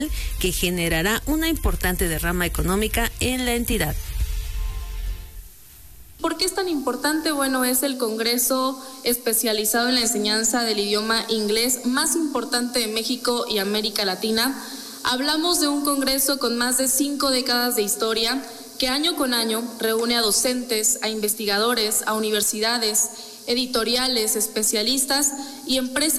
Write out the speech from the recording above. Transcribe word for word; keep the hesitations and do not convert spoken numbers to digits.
que generará una importante derrama económica en la entidad. ¿Por qué es tan importante? Bueno, es el congreso especializado en la enseñanza del idioma inglés más importante de México y América Latina. Hablamos de un congreso con más de cinco décadas de historia que año con año reúne a docentes, a investigadores, a universidades, editoriales, especialistas y empresas